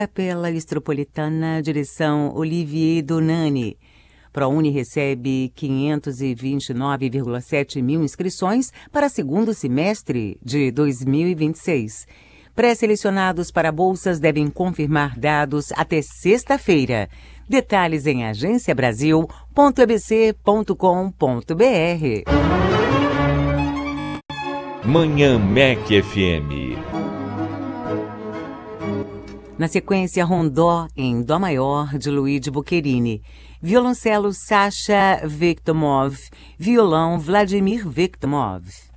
Capela Estropolitana, direção Olivier Donani. ProUni recebe 529,7 mil inscrições para segundo semestre de 2026. Pré-selecionados para bolsas devem confirmar dados até sexta-feira. Detalhes em agenciabrasil.ebc.com.br. Manhã MEC FM. Na sequência, Rondó, em Dó maior, de Luigi Boccherini. Violoncelo, Sasha Viktomov. Violão, Vladimir Viktomov.